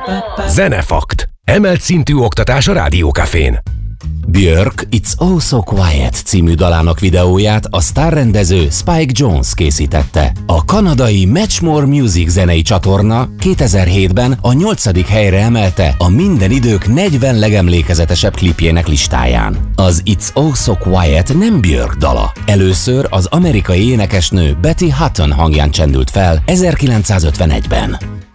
Zenefakt. Emelt szintű oktatás a Rádiókafén. Björk It's Oh So Quiet című dalának videóját a sztárrendező Spike Jonze készítette. A kanadai Much More Music zenei csatorna 2007-ben a 8. helyre emelte a minden idők 40 legemlékezetesebb klipjének listáján. Az It's Oh So Quiet nem Björk dala. Először az amerikai énekesnő Betty Hutton hangján csendült fel 1951-ben.